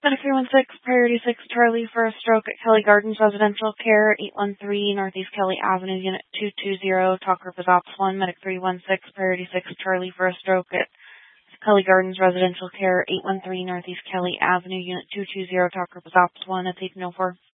Medic 316, Priority 6, Charlie for a stroke at Kelly Gardens Residential Care, 813 Northeast Kelly Avenue, Unit 220, talk group is Ops 1. Medic 316, Priority 6, Charlie for a stroke at Kelly Gardens Residential Care, 813 Northeast Kelly Avenue, Unit 220, talk group is Ops 1. It's 804.